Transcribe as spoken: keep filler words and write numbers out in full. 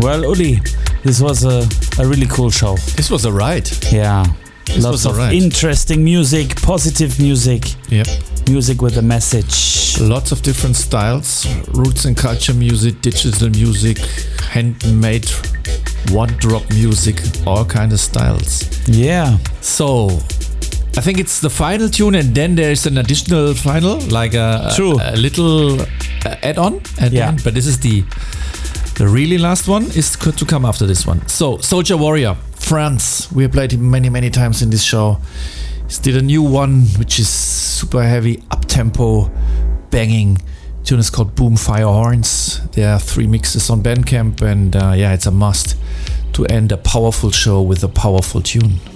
Well, Uli, this was a, a really cool show. This was a ride. Yeah. This Lots was a of ride. interesting music, positive music. Yep. Music with a message. Lots of different styles. Roots and culture music, digital music, handmade one drop music, all kind of styles. Yeah. So I think it's the final tune, and then there's an additional final, like a, True. a, a little uh, add-on at the Yeah. end. But this is the the really last one is good to come after this one. So Soldier Warrior, France. We have played him many many times in this show. He's did a new one which is super heavy, up tempo, banging. The tune is called Boom Fire Horns. There are three mixes on Bandcamp, and uh, yeah, it's a must to end a powerful show with a powerful tune.